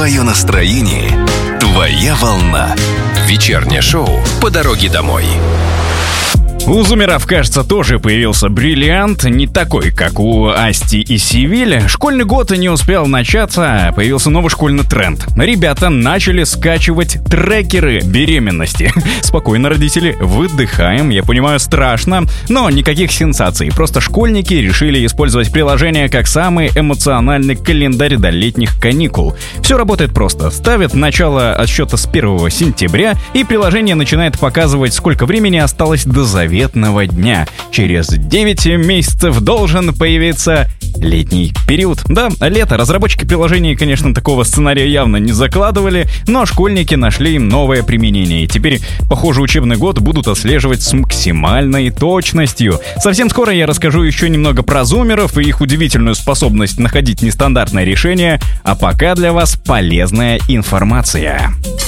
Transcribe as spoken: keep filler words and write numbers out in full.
твое настроение, твоя волна. Вечернее шоу «По дороге домой». У зумеров, кажется, тоже появился бриллиант, не такой, как у Асти и Севиль. Школьный год не успел начаться, появился новый школьный тренд. Ребята начали скачивать трекеры беременности. Спокойно, родители, выдыхаем, я понимаю, страшно, но никаких сенсаций. Просто школьники решили использовать приложение как самый эмоциональный календарь до летних каникул. Все работает просто. Ставят начало отсчета с первого сентября, и приложение начинает показывать, сколько времени осталось до заветного дня. Через девять месяцев должен появиться летний период. Да, лето. Разработчики приложений, конечно, такого сценария явно не закладывали, но школьники нашли им новое применение. И теперь, похоже, учебный год будут отслеживать с максимальной точностью. Совсем скоро я расскажу еще немного про зумеров и их удивительную способность находить нестандартное решение, а пока для вас полезная информация.